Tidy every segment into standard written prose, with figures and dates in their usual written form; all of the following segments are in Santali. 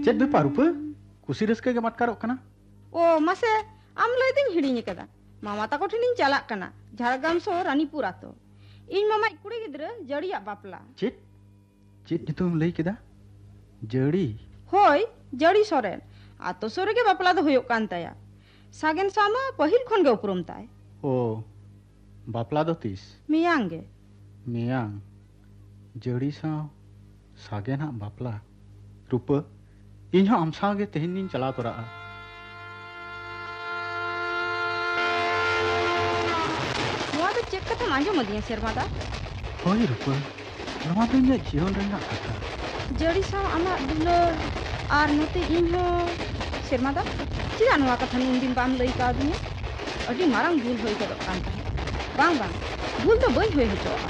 चेद बेपार रूपा कुसी रस्के के मटकारok kana ओ मसे आम लैदिन हिड़िñ कदा मामा ताको ठिनिñ चालाक कना झारग्राम सो रानीपुर आतो इन मामा कुड़ी गिद्रा जड़िया बापला चेद चेद नितुम लई केदा जड़ी होय जड़ी सोरेन आतो सोरे के बापला दो होयोक कान ताया सागेन सामा पहिल खन गे उपरुम ताय ओ बापला दो तीस मियांगे मियांग जड़ी सा सागेन हा बापला रूपा इन आम सागे तेहनिन चला तोरा नोआ दो चेक कथा मांजो मदिया सेरमादा होय रूपा नोआ दो इᱧᱟᱹᱜ जीवन रेना कथा जड़ी सा आमा दुलर आर नते इन हो सेरमादा चिरा नोआ कथा नुन दिन बाम लई कादिया अडी मारंग भूल होई गदो कान ताहे बांग बांग भूल तो बई होई हचोआ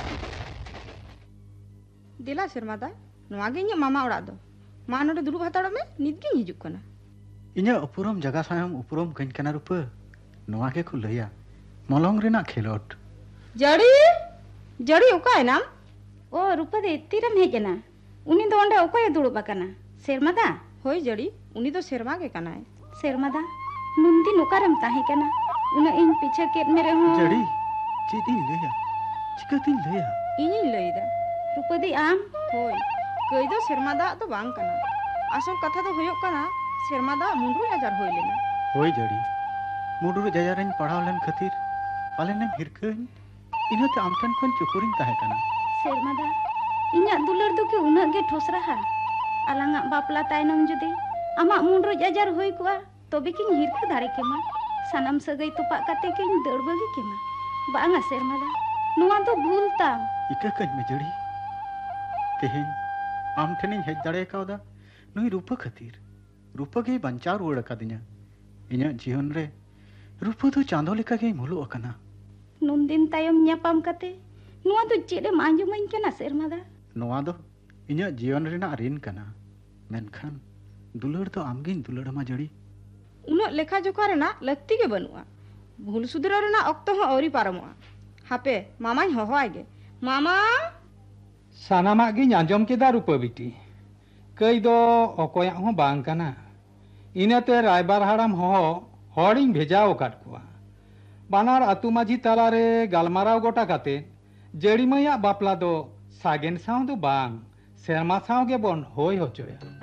दिला सेरमादा नोआ गे इᱧᱟᱹᱜ मामा ओड़ा दो मा नोडे दुरुब हाताड़ में नित गे हिजुक कना इᱧᱟᱹᱜ उपरम जगह सायम उपरम कइन कना रूपा नोआ के को लैया मलंग रेना खेलोट जड़ी जड़ी ओका है नाम ओ रूपा दे तीरम हेजना उनी दो ओंडे ओकोय दुड़ुब आकना सेरमादा होय जड़ी उनी तो सेरमा के कना है सेरमादा नुंदी नोकारम ताहे कना उना इन पीछे केट मेरे हो जड़ी चेदी लैया चिकती लैया इᱧ लैदा रूपा दी आम होय कई दो सेरमादा तो बांग कना आसल कथा तो होयोक कना सेरमादा मुंडू आजार होय लेना होय जड़ी मुडुर जजारन पढ़ाव लन खातिर पालेने हिरकन इनते आमटन कोन चुकुरिन ताहे कना सेरमादा इᱧᱟᱹᱜ दुलर दो के उना गे ठोसराहा आलांगा बापला तायनम जुदी आमा मुंडरो जजार होय कुआ तोबे किन हिरका दारे केमा सानाम सगई तुपा काते किन दड़बगी केमा बांगा सेरमादा नुआ तो भूल ताम इका कन में जड़ी तेहेन आम ठेनी हेज दाड़े कावदा नुई रूपा खातिर रूपा गे बंचाव रुवाड़ कादिया इᱧᱟᱹᱜ जीवन रे रूपा तो चांदो लेका गे मुलु अकना नुन दिन तायम ᱧᱟᱯᱟᱢ ᱠᱟᱛᱮ नुआ तो चेडे आंजमाइन कना सेरमादा नोआ दो इᱧᱟᱹᱜ जीवन रेना रिन कना मेनखान दुलड़ तो आमगिन दुलड़मा जड़ी उना लेखा जोखा रेना लक्ति के बनुआ भूल सुधरा रेना अक्तो हो औरी पारमोआ हापे मामाई होहोआगे मामा सानामा गी आंजम केदा रूपा बिटी कई दो अकोया हो बांग कना इनाते रायबार हाड़ाम हो हॉडिंग भेजाओ काट कुआ बानार अतु माझी तालारे गालमाराव गोटा काते जड़ी मैया बापला दो सागेन साव दो बांग सेरमा साव गे बोन होय होचोया